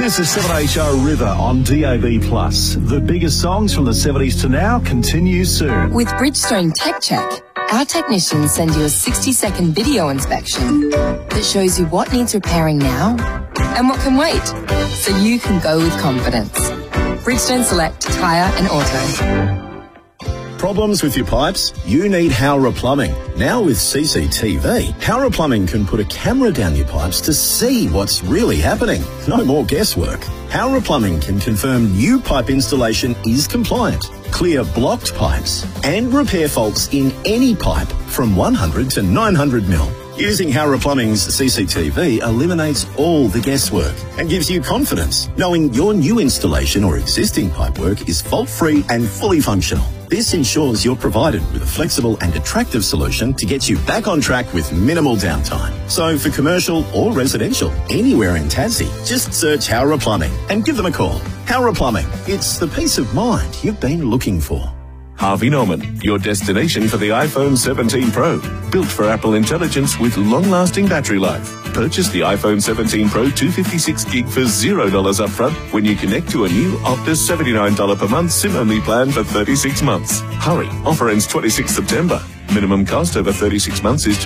This is 7HO River on DAB+. The biggest songs from the 70s to now continue soon. With Bridgestone Tech Check, our technicians send you a 60-second video inspection that shows you what needs repairing now and what can wait, so you can go with confidence. Bridgestone Select Tyre and Auto. Problems with your pipes? You need Howrah Plumbing. Now with CCTV, Howrah Plumbing can put a camera down your pipes to see what's really happening. No more guesswork. Howrah Plumbing can confirm new pipe installation is compliant, clear blocked pipes, and repair faults in any pipe from 100 to 900 mil. Using Howrah Plumbing's CCTV eliminates all the guesswork and gives you confidence knowing your new installation or existing pipework is fault-free and fully functional. This ensures you're provided with a flexible and attractive solution to get you back on track with minimal downtime. So for commercial or residential, anywhere in Tassie, just search Howrah Plumbing and give them a call. Howrah Plumbing, it's the peace of mind you've been looking for. Harvey Norman, your destination for the iPhone 17 Pro. Built for Apple intelligence with long-lasting battery life. Purchase the iPhone 17 Pro 256GB for $0 upfront when you connect to a new Optus $79 per month SIM-only plan for 36 months. Hurry, offer ends 26 September. Minimum cost over 36 months is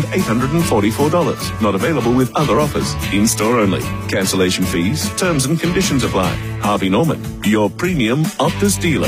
$2,844. Not available with other offers. In-store only. Cancellation fees, terms and conditions apply. Harvey Norman, your premium Optus dealer.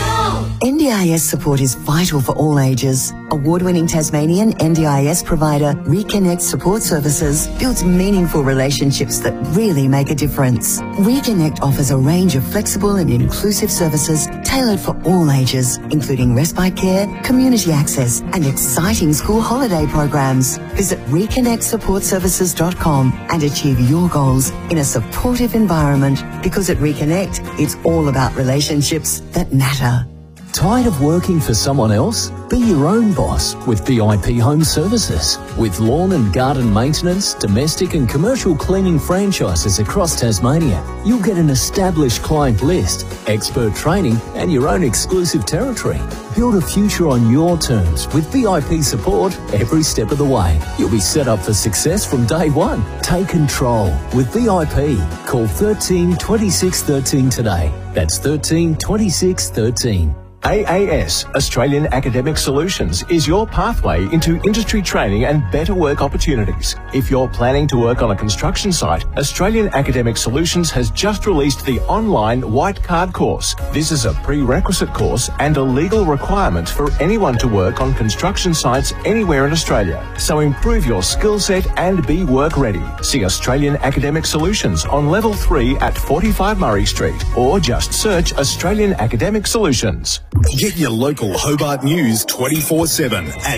NDIS support is vital for all ages. Award-winning Tasmanian NDIS provider Reconnect Support Services builds meaningful relationships that really make a difference. Reconnect offers a range of flexible and inclusive services tailored for all ages, including respite care, community access, and exciting school holiday programs. Visit reconnectsupportservices.com and achieve your goals in a supportive environment, because at Reconnect, it's all about relationships that matter. Tired of working for someone else? Be your own boss with VIP Home Services. With lawn and garden maintenance, domestic and commercial cleaning franchises across Tasmania, you'll get an established client list, expert training and your own exclusive territory. Build a future on your terms with VIP support every step of the way. You'll be set up for success from day one. Take control with VIP. Call 13 26 13 today. That's 13 26 13. AAS, Australian Academic Solutions, is your pathway into industry training and better work opportunities. If you're planning to work on a construction site, Australian Academic Solutions has just released the online White Card course. This is a prerequisite course and a legal requirement for anyone to work on construction sites anywhere in Australia. So improve your skill set and be work ready. See Australian Academic Solutions on Level 3 at 45 Murray Street, or just search Australian Academic Solutions. Get your local Hobart news 24/7 at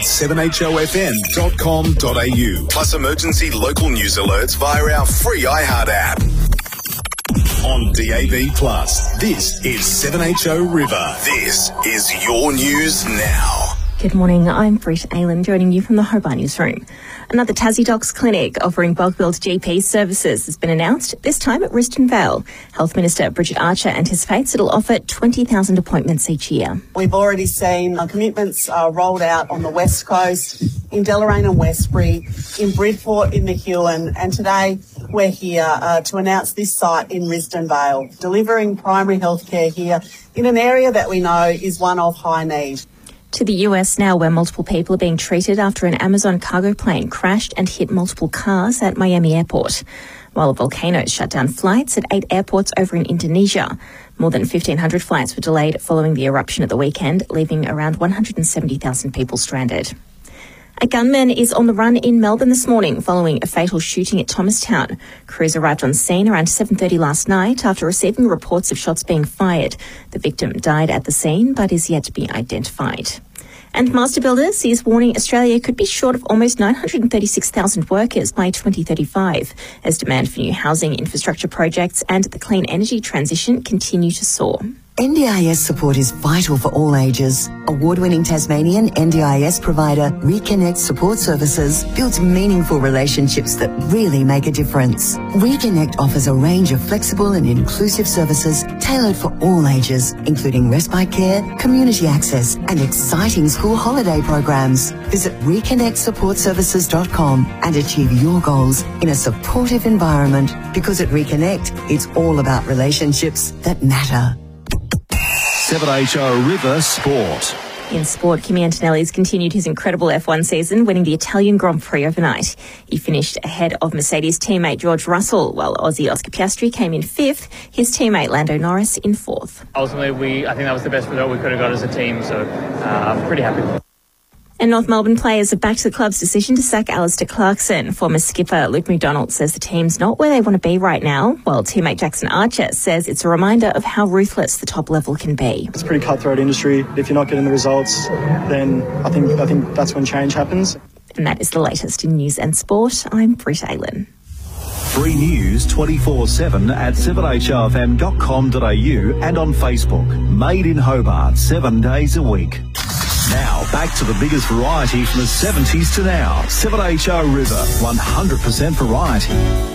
7hofm.com.au. Plus emergency local news alerts via our free iHeart app. On DAB+, this is 7HO River. This is your news now. Good morning, I'm Britt Aylan, joining you from the Hobart Newsroom. Another Tassie Docs clinic offering bulk billed GP services has been announced, this time at Risdon Vale. Health Minister Bridget Archer anticipates it'll offer 20,000 appointments each year. We've already seen commitments rolled out on the West Coast, in Deloraine and Westbury, in Bridport, in McEwen, and today we're here to announce this site in Risdon Vale, delivering primary health care here in an area that we know is one of high need. To the US now, where multiple people are being treated after an Amazon cargo plane crashed and hit multiple cars at Miami Airport. While a volcano shut down flights at 8 airports over in Indonesia. More than 1,500 flights were delayed following the eruption at the weekend, leaving around 170,000 people stranded. A gunman is on the run in Melbourne this morning following a fatal shooting at Thomastown. Crews arrived on scene around 7:30 last night after receiving reports of shots being fired. The victim died at the scene but is yet to be identified. And Master Builders is warning Australia could be short of almost 936,000 workers by 2035 as demand for new housing infrastructure projects and the clean energy transition continue to soar. NDIS support is vital for all ages. Award-winning Tasmanian NDIS provider Reconnect Support Services builds meaningful relationships that really make a difference. Reconnect offers a range of flexible and inclusive services tailored for all ages, including respite care, community access, and exciting school holiday programs. Visit reconnectsupportservices.com and achieve your goals in a supportive environment, because at Reconnect, it's all about relationships that matter. 7HO River Sport. In sport, Kimi Antonelli's continued his incredible F1 season, winning the Italian Grand Prix overnight. He finished ahead of Mercedes teammate George Russell, while Aussie Oscar Piastri came in fifth, his teammate Lando Norris in fourth. Ultimately, I think that was the best result we could have got as a team, so I'm pretty happy. And North Melbourne players have backed the club's decision to sack Alistair Clarkson. Former skipper Luke McDonald says the team's not where they want to be right now, while teammate Jackson Archer says it's a reminder of how ruthless the top level can be. It's a pretty cutthroat industry. If you're not getting the results, then I think that's when change happens. And that is the latest in news and sport. I'm Britt Aylen. Free news 24/7 at 7HOFM.com.au and on Facebook. Made in Hobart, 7 days a week. Now, back to the biggest variety from the 70s to now. 7HO River, 100% variety.